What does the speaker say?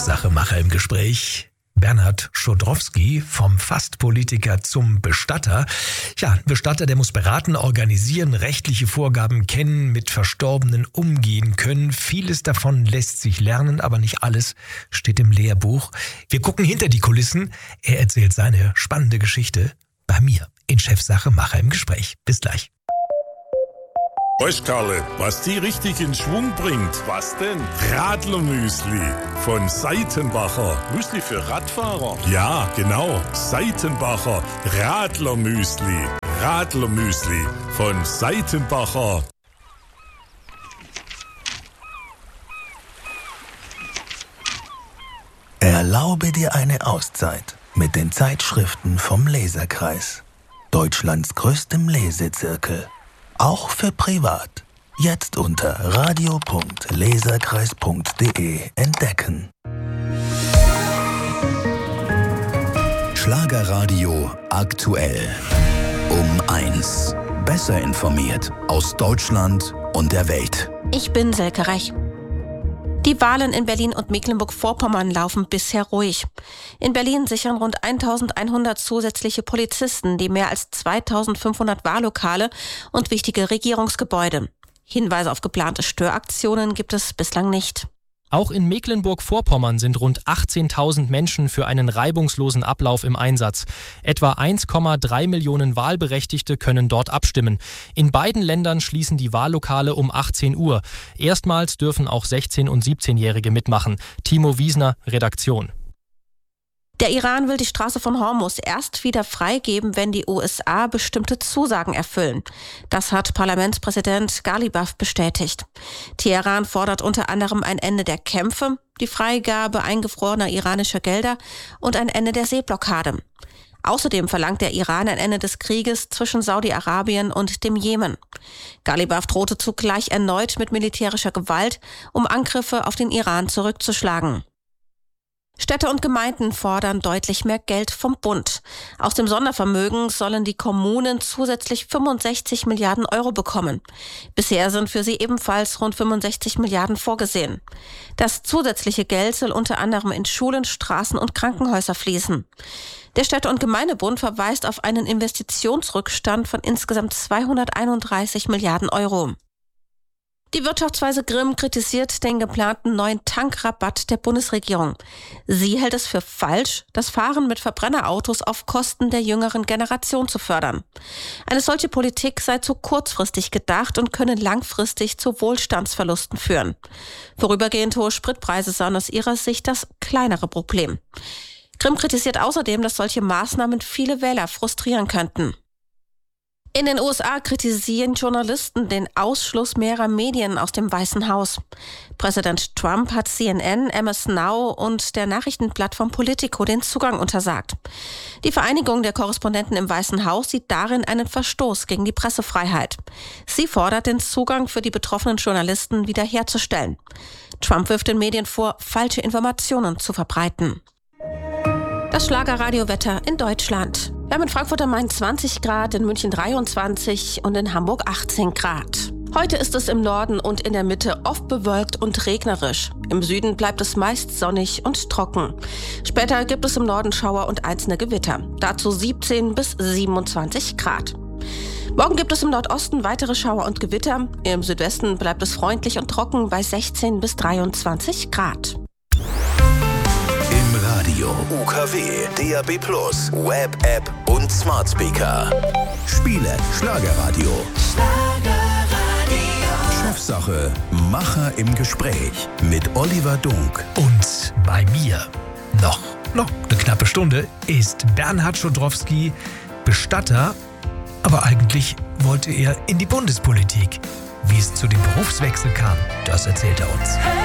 Chefsachemacher im Gespräch. Bernhard Schodrowski, vom Fastpolitiker zum Bestatter. Ja, ein Bestatter, der muss beraten, organisieren, rechtliche Vorgaben kennen, mit Verstorbenen umgehen können. Vieles davon lässt sich lernen, aber nicht alles steht im Lehrbuch. Wir gucken hinter die Kulissen. Er erzählt seine spannende Geschichte bei mir in Chefsachemacher im Gespräch. Bis gleich. Weißt Karle, was die richtig in Schwung bringt? Was denn? Radlermüsli von Seitenbacher. Müsli für Radfahrer? Ja, genau. Seitenbacher Radlermüsli. Radlermüsli von Seitenbacher. Erlaube dir eine Auszeit mit den Zeitschriften vom Leserkreis. Deutschlands größtem Lesezirkel. Auch für privat. Jetzt unter radio.leserkreis.de entdecken. Schlagerradio aktuell. Um 1. Besser informiert aus Deutschland und der Welt. Ich bin Selke Reich. Die Wahlen in Berlin und Mecklenburg-Vorpommern laufen bisher ruhig. In Berlin sichern rund 1100 zusätzliche Polizisten die mehr als 2500 Wahllokale und wichtige Regierungsgebäude. Hinweise auf geplante Störaktionen gibt es bislang nicht. Auch in Mecklenburg-Vorpommern sind rund 18.000 Menschen für einen reibungslosen Ablauf im Einsatz. Etwa 1,3 Millionen Wahlberechtigte können dort abstimmen. In beiden Ländern schließen die Wahllokale um 18 Uhr. Erstmals dürfen auch 16- und 17-Jährige mitmachen. Timo Wiesner, Redaktion. Der Iran will die Straße von Hormuz erst wieder freigeben, wenn die USA bestimmte Zusagen erfüllen. Das hat Parlamentspräsident Ghalibaf bestätigt. Teheran fordert unter anderem ein Ende der Kämpfe, die Freigabe eingefrorener iranischer Gelder und ein Ende der Seeblockade. Außerdem verlangt der Iran ein Ende des Krieges zwischen Saudi-Arabien und dem Jemen. Ghalibaf drohte zugleich erneut mit militärischer Gewalt, um Angriffe auf den Iran zurückzuschlagen. Städte und Gemeinden fordern deutlich mehr Geld vom Bund. Aus dem Sondervermögen sollen die Kommunen zusätzlich 65 Milliarden Euro bekommen. Bisher sind für sie ebenfalls rund 65 Milliarden vorgesehen. Das zusätzliche Geld soll unter anderem in Schulen, Straßen und Krankenhäuser fließen. Der Städte- und Gemeindebund verweist auf einen Investitionsrückstand von insgesamt 231 Milliarden Euro. Die Wirtschaftsweise Grimm kritisiert den geplanten neuen Tankrabatt der Bundesregierung. Sie hält es für falsch, das Fahren mit Verbrennerautos auf Kosten der jüngeren Generation zu fördern. Eine solche Politik sei zu kurzfristig gedacht und könne langfristig zu Wohlstandsverlusten führen. Vorübergehend hohe Spritpreise seien aus ihrer Sicht das kleinere Problem. Grimm kritisiert außerdem, dass solche Maßnahmen viele Wähler frustrieren könnten. In den USA kritisieren Journalisten den Ausschluss mehrerer Medien aus dem Weißen Haus. Präsident Trump hat CNN, MS Now und der Nachrichtenplattform Politico den Zugang untersagt. Die Vereinigung der Korrespondenten im Weißen Haus sieht darin einen Verstoß gegen die Pressefreiheit. Sie fordert, den Zugang für die betroffenen Journalisten wiederherzustellen. Trump wirft den Medien vor, falsche Informationen zu verbreiten. Das Schlagerradiowetter in Deutschland. Wir haben in Frankfurt am Main 20 Grad, in München 23 und in Hamburg 18 Grad. Heute ist es im Norden und in der Mitte oft bewölkt und regnerisch. Im Süden bleibt es meist sonnig und trocken. Später gibt es im Norden Schauer und einzelne Gewitter. Dazu 17 bis 27 Grad. Morgen gibt es im Nordosten weitere Schauer und Gewitter. Im Südwesten bleibt es freundlich und trocken bei 16 bis 23 Grad. Radio, UKW, DAB+, Web-App und Smart Speaker. Spiele Schlagerradio. Chefsache Macher im Gespräch mit Oliver Dunk. Und bei mir noch eine knappe Stunde ist Bernhard Schodrowski, Bestatter, aber eigentlich wollte er in die Bundespolitik. Wie es zu dem Berufswechsel kam, das erzählt er uns.